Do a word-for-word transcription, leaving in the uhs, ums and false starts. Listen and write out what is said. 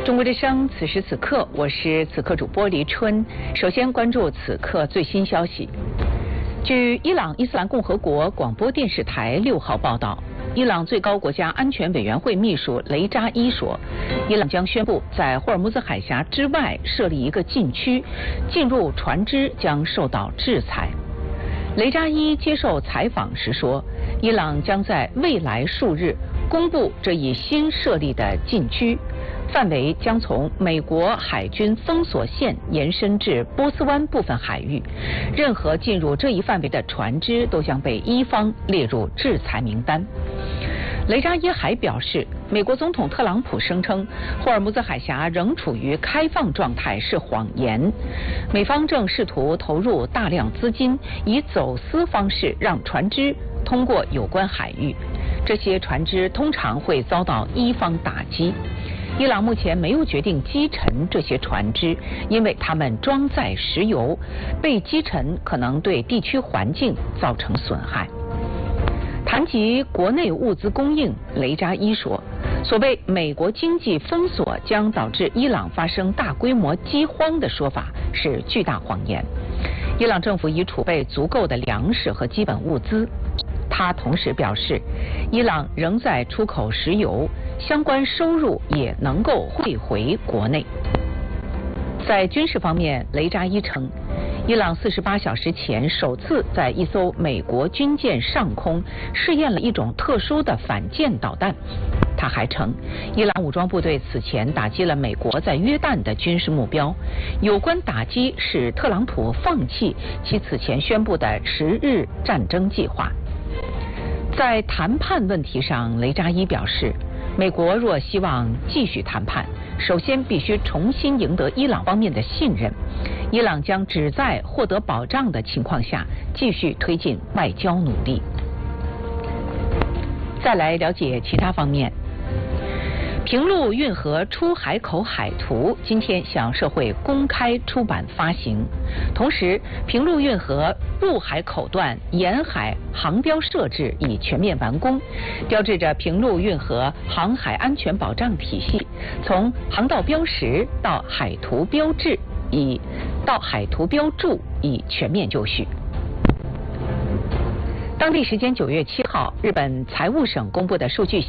中国之声，此时此刻，我是此刻主播黎春。首先关注此刻最新消息。据伊朗伊斯兰共和国广播电视台六号报道，伊朗最高国家安全委员会秘书雷扎伊说，伊朗将宣布在霍尔木兹海峡之外设立一个禁区，进入船只将受到制裁。雷扎伊接受采访时说，伊朗将在未来数日公布这一新设立的禁区，范围将从美国海军封锁线延伸至波斯湾部分海域，任何进入这一范围的船只都将被伊方列入制裁名单。雷扎伊还表示，美国总统特朗普声称霍尔木兹海峡仍处于开放状态是谎言，美方正试图投入大量资金，以走私方式让船只通过有关海域，这些船只通常会遭到伊方打击。伊朗目前没有决定击沉这些船只，因为它们装载石油，被击沉可能对地区环境造成损害。谈及国内物资供应，雷扎伊说，所谓美国经济封锁将导致伊朗发生大规模饥荒的说法是巨大谎言。伊朗政府已储备足够的粮食和基本物资。他同时表示，伊朗仍在出口石油，相关收入也能够汇回国内。在军事方面，雷扎伊称，伊朗四十八小时前首次在一艘美国军舰上空试验了一种特殊的反舰导弹。他还称，伊朗武装部队此前打击了美国在约旦的军事目标，有关打击使特朗普放弃其此前宣布的十日战争计划。在谈判问题上，雷扎伊表示，美国若希望继续谈判，首先必须重新赢得伊朗方面的信任。伊朗将只在获得保障的情况下继续推进外交努力。再来了解其他方面。平陆运河出海口海图今天向社会公开出版发行，同时平陆运河入海口段沿海航标设置已全面完工，标志着平陆运河航海安全保障体系从航道标识到海图标志已到海图标注已全面就绪。当地时间九月七号，日本财务省公布的数据